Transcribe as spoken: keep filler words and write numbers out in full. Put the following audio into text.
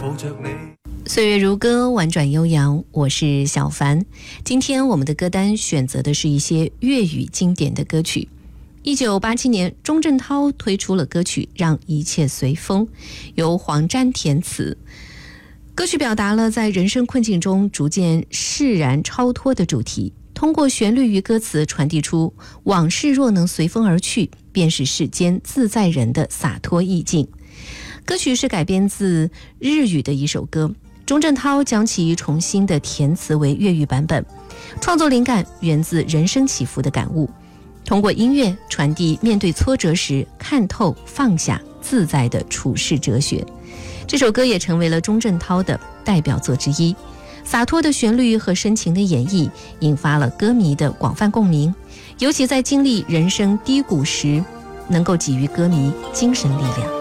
岁月如歌，婉转悠扬，我是小凡。今天我们的歌单选择的是一些粤语经典的歌曲。一九八七年，钟镇涛推出了歌曲《让一切随风》，由黄沾填词。歌曲表达了在人生困境中逐渐释然超脱的主题，通过旋律与歌词传递出往事若能随风而去，便是世间自在人的洒脱意境。歌曲是改编自日语的一首歌，钟镇涛将其重新的填词为粤语版本，创作灵感源自人生起伏的感悟，通过音乐传递面对挫折时看透放下自在的处世哲学。这首歌也成为了钟镇涛的代表作之一，洒脱的旋律和深情的演绎引发了歌迷的广泛共鸣，尤其在经历人生低谷时能够给予歌迷精神力量。